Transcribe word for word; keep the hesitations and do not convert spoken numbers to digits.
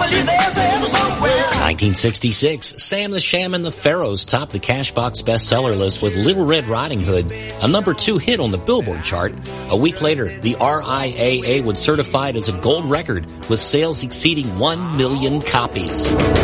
believe there's heaven somewhere. nineteen sixty-six, Sam the Sham and the Pharaohs topped the Cashbox bestseller list with Little Red Riding Hood, a number two hit on the Billboard chart. A week later, the R I A A would certify it as a gold record with sales exceeding one million copies.